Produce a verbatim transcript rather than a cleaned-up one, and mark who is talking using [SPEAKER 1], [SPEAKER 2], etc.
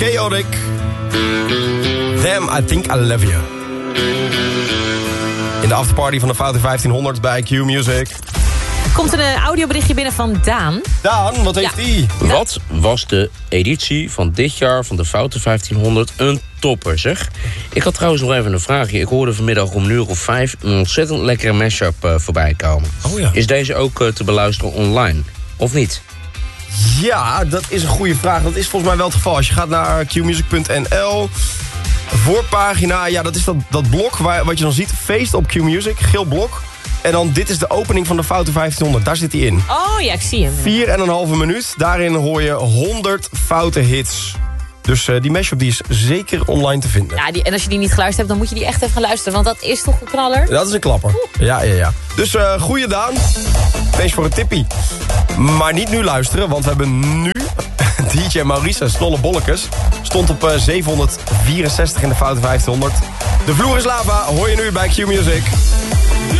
[SPEAKER 1] Chaotic. Damn, I think I love you. In de afterparty van de Foute vijftienhonderd bij Q Music.
[SPEAKER 2] Komt een uh, audioberichtje binnen van Daan.
[SPEAKER 1] Daan, wat heeft hij?
[SPEAKER 2] Ja.
[SPEAKER 3] Wat was de editie van dit jaar van de Foute vijftienhonderd een topper, zeg? Ik had trouwens nog even een vraagje. Ik hoorde vanmiddag om een uur of vijf een ontzettend lekkere mashup uh, voorbij komen.
[SPEAKER 1] Oh ja.
[SPEAKER 3] Is deze ook uh, te beluisteren online? Of niet?
[SPEAKER 1] Ja, dat is een goede vraag. Dat is volgens mij wel het geval. Als je gaat naar q music punt n l... voorpagina, ja, dat is dat, dat blok waar, wat je dan ziet. Feest op Q Music, geel blok. En dan, dit is de opening van de Foute vijftienhonderd. Daar zit hij in.
[SPEAKER 2] Oh ja, ik zie hem.
[SPEAKER 1] Vier en een halve minuut. Daarin hoor je honderd foute hits. Dus uh, die mashup die is zeker online te vinden.
[SPEAKER 2] Ja, die, en als je die niet geluisterd hebt, dan moet je die echt even gaan luisteren. Want dat is toch een knaller?
[SPEAKER 1] Dat is een klapper. Ja, ja, ja. Dus uh, goeie Daan. Thanks voor een tippie. Maar niet nu luisteren, want we hebben nu D J Maurice Snolle Bollekes. Stond op uh, zevenhonderdvierenzestig in de Foute vijftienhonderd. De vloer is lava, hoor je nu bij Q Music.